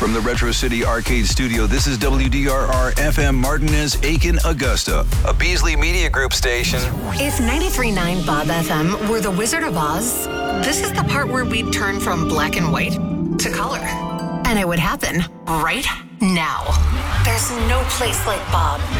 From the Retro City Arcade Studio, this is WDRR FM Martinez, Aiken, Augusta, a Beasley Media Group station. If 93.9 Bob FM were the Wizard of Oz, this is the part where we'd turn from black and white to color. And it would happen right now. There's no place like Bob.